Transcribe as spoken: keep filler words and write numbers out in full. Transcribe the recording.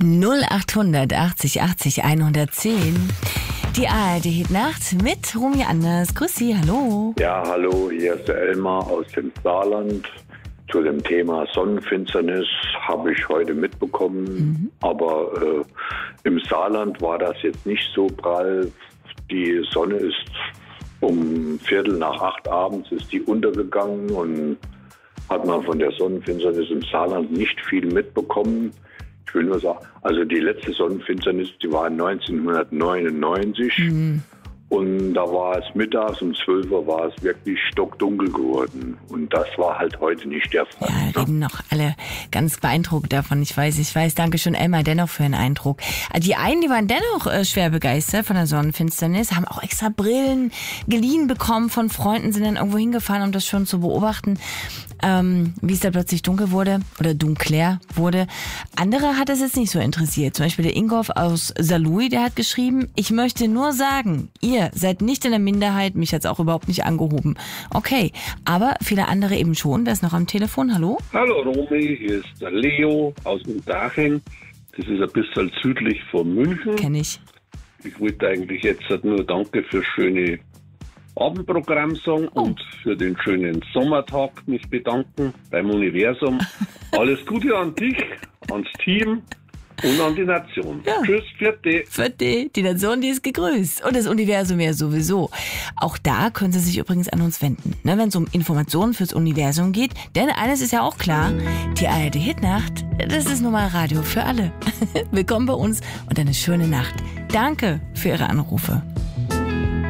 null achthundert achtzig achtzig hundertzehn. Die A R D-Hitnacht mit Romy Anders. Grüß Sie, hallo. Ja, hallo, hier ist der Elmar aus dem Saarland. Zu dem Thema Sonnenfinsternis habe ich heute mitbekommen, mhm. aber äh, im Saarland war das jetzt nicht so prall. Die Sonne ist um Viertel nach acht abends ist die untergegangen und hat man von der Sonnenfinsternis im Saarland nicht viel mitbekommen. Ich will nur sagen, also die letzte Sonnenfinsternis, die war neunzehnhundertneunundneunzig mhm. und da war es mittags um zwölf Uhr war es wirklich stockdunkel geworden und das war halt heute nicht der Fall. Ja, reden noch alle ganz beeindruckt davon. Ich weiß, ich weiß, danke schön Elmar, dennoch für den Eindruck. Die einen, die waren dennoch äh, schwer begeistert von der Sonnenfinsternis, haben auch extra Brillen geliehen bekommen von Freunden, sind dann irgendwo hingefahren, um das schon zu beobachten. Ähm, wie es da plötzlich dunkel wurde oder dunkler wurde. Andere hat es jetzt nicht so interessiert. Zum Beispiel der Ingolf aus Saarlouis, der hat geschrieben, ich möchte nur sagen, ihr seid nicht in der Minderheit, mich hat's auch überhaupt nicht angehoben. Okay, aber viele andere eben schon. Wer ist noch am Telefon? Hallo? Hallo Romy, hier ist der Leo aus Unterhaching. Das ist ein bisschen südlich von München. Kenn ich. Ich wollte eigentlich jetzt nur Danke für schöne Abendprogramm sagen oh. und für den schönen Sommertag mich bedanken beim Universum. Alles Gute an dich, ans Team und an die Nation. Ja. Tschüss, vierte. Vierte, die Nation, die ist gegrüßt. Und das Universum ja sowieso. Auch da können Sie sich übrigens an uns wenden, ne, wenn es um Informationen fürs Universum geht. Denn eines ist ja auch klar, die A R D-Hitnacht, das ist nun mal Radio für alle. Willkommen bei uns und eine schöne Nacht. Danke für Ihre Anrufe.